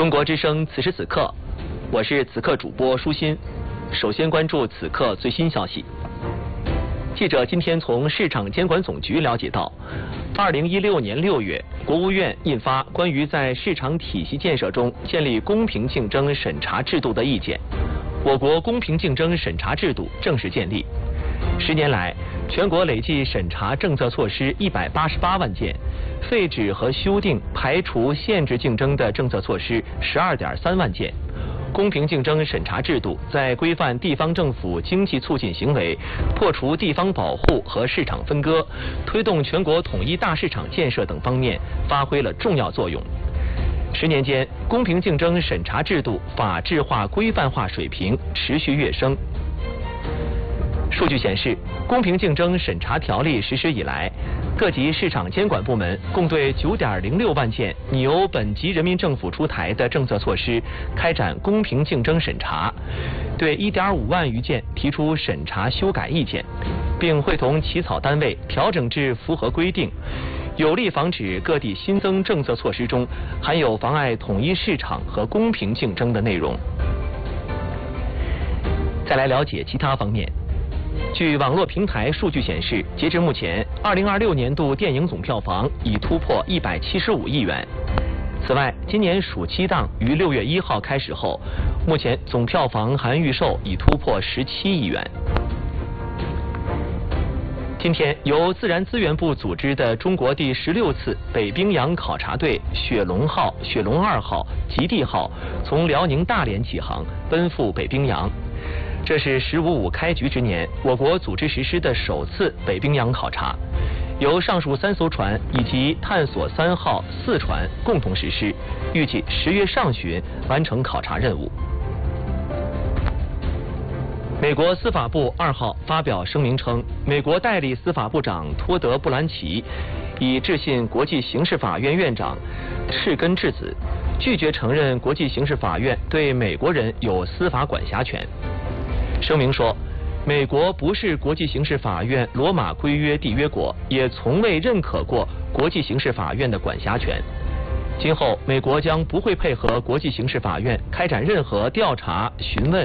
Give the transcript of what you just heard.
中国之声此时此刻，我是此刻主播舒心。首先关注此刻最新消息。记者今天从市场监管总局了解到，2016年6月，国务院印发关于在市场体系建设中建立公平竞争审查制度的意见，我国公平竞争审查制度正式建立。10年来，全国累计审查政策措施188万件，废止和修订排除限制竞争的政策措施12.3万件。公平竞争审查制度在规范地方政府经济促进行为、破除地方保护和市场分割、推动全国统一大市场建设等方面发挥了重要作用。10年间，公平竞争审查制度法治化、规范化水平持续跃升。数据显示，公平竞争审查条例实施以来，各级市场监管部门共对9.06万件拟由本级人民政府出台的政策措施开展公平竞争审查，对1.5万余件提出审查修改意见，并会同起草单位调整至符合规定，有力防止各地新增政策措施中含有妨碍统一市场和公平竞争的内容。再来了解其他方面。据网络平台数据显示，截至目前，2026年度电影总票房已突破175亿元。此外，今年暑期档于6月1号开始后，目前总票房含预售已突破17亿元。今天，由自然资源部组织的中国第16次北冰洋考察队雪龙号、雪龙2号、极地号从辽宁大连起航，奔赴北冰洋。这是“15.5”开局之年，我国组织实施的首次北冰洋考察，由上述3艘船以及探索3号、4船共同实施，预计10月上旬完成考察任务。美国司法部2号发表声明称，美国代理司法部长托德·布兰奇已致信国际刑事法院院长赤根智子，拒绝承认国际刑事法院对美国人有司法管辖权。声明说，美国不是国际刑事法院罗马规约缔约国，也从未认可过国际刑事法院的管辖权。今后，美国将不会配合国际刑事法院开展任何调查、询问、